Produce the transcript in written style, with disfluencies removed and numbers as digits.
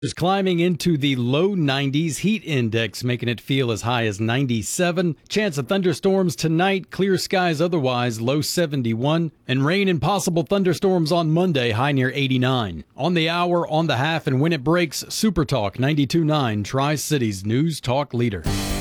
Is climbing into the low 90s, heat index making it feel as high as 97. Chance of thunderstorms tonight, clear skies otherwise, low 71. And rain and possible thunderstorms on Monday, high near 89. On the hour, on the half, and when it breaks, Super Talk 92.9, Tri-Cities News Talk Leader.